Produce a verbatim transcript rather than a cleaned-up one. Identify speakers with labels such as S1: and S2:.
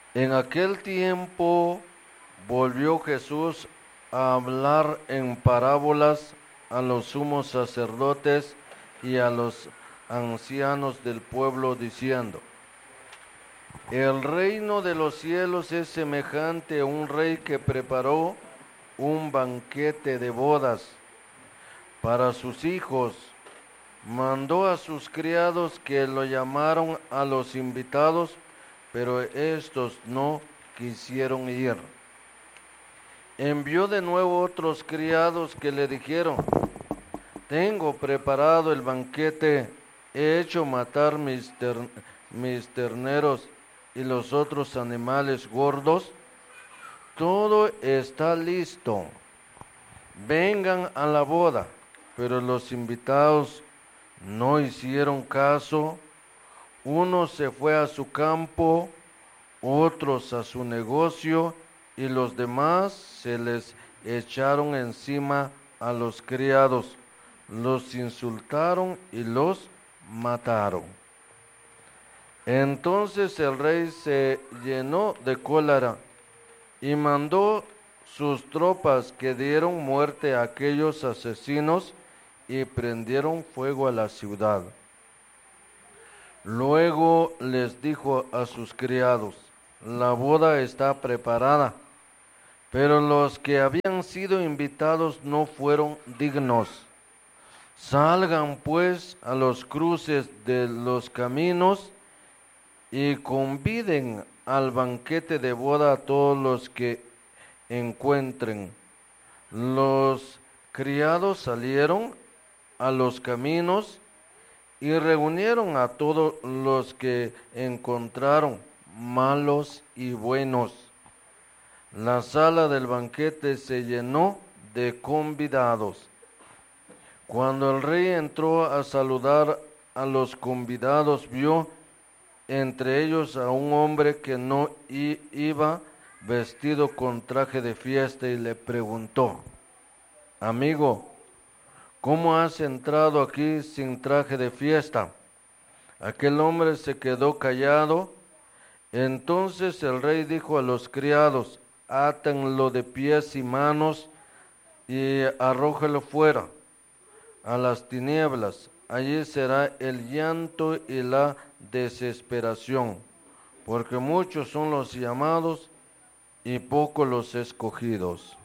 S1: En aquel tiempo volvió Jesús a hablar en parábolas a los sumos sacerdotes y a los ancianos del pueblo, diciendo: El reino de los cielos es semejante a un rey que preparó un banquete de bodas para sus hijos. Mandó a sus criados que lo llamaron a los invitados, pero estos no quisieron ir. Envió de nuevo otros criados que le dijeron: Tengo preparado el banquete, he hecho matar mis, ter mis terneros y los otros animales gordos. Todo está listo. Vengan a la boda. Pero los invitados no hicieron caso. Uno se fue a su campo, otros a su negocio, y los demás se les echaron encima a los criados, los insultaron y los mataron. Entonces el rey se llenó de cólera y mandó sus tropas, que dieron muerte a aquellos asesinos y prendieron fuego a la ciudad. Luego les dijo a sus criados: La boda está preparada, pero los que habían sido invitados no fueron dignos. Salgan pues a los cruces de los caminos y conviden al banquete de boda a todos los que encuentren. Los criados salieron a los caminos y reunieron a todos los que encontraron, malos y buenos. La sala del banquete se llenó de convidados. Cuando el rey entró a saludar a los convidados, vio entre ellos a un hombre que no iba vestido con traje de fiesta, y le preguntó: Amigo, ¿cómo has entrado aquí sin traje de fiesta? Aquel hombre se quedó callado. Entonces el rey dijo a los criados: Átenlo de pies y manos y arrójelo fuera a las tinieblas. Allí será el llanto y la desesperación, porque muchos son los llamados y pocos los escogidos.